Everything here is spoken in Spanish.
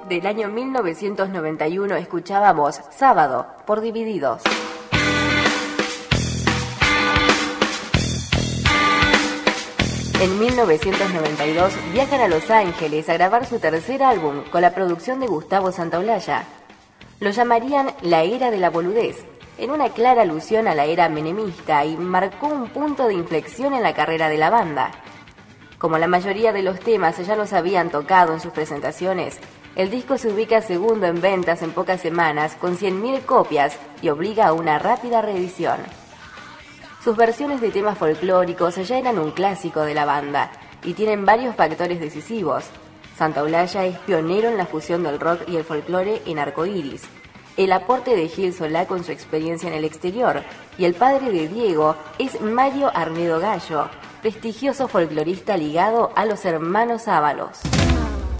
Del año 1991 escuchábamos Sábado por Divididos. En 1992 viajan a Los Ángeles a grabar su tercer álbum con la producción de Gustavo Santaolalla. Lo llamarían La Era de la Boludez, en una clara alusión a la era menemista, y marcó un punto de inflexión en la carrera de la banda. Como la mayoría de los temas ya los habían tocado en sus presentaciones, el disco se ubica segundo en ventas en pocas semanas con 100.000 copias y obliga a una rápida reedición. Sus versiones de temas folclóricos ya eran un clásico de la banda y tienen varios factores decisivos. Santaolalla es pionero en la fusión del rock y el folclore en Arcoiris. El aporte de Gil Solá con su experiencia en el exterior, y el padre de Diego es Mario Arnedo Gallo, prestigioso folclorista ligado a los hermanos Ábalos.